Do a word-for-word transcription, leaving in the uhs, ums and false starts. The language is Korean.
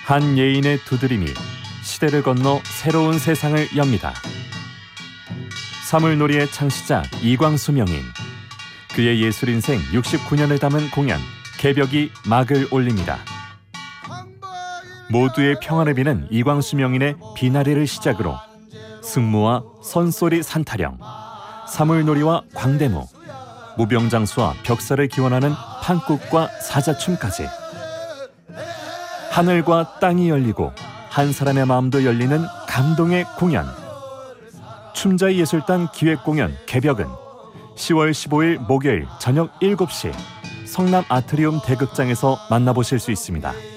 한 예인의 두드림이 시대를 건너 새로운 세상을 엽니다. 사물놀이의 창시자 이광수 명인, 그의 예술 인생 육십구 년을 담은 공연 개벽이 막을 올립니다. 모두의 평화를 비는 이광수 명인의 비나리를 시작으로 승무와 선소리 산타령, 사물놀이와 광대무, 무병장수와 벽사를 기원하는 판국과 사자춤까지, 하늘과 땅이 열리고 한 사람의 마음도 열리는 감동의 공연. 춤자의 예술단 기획공연 개벽은 시월 십오일 목요일 저녁 일곱 시 성남 아트리움 대극장에서 만나보실 수 있습니다.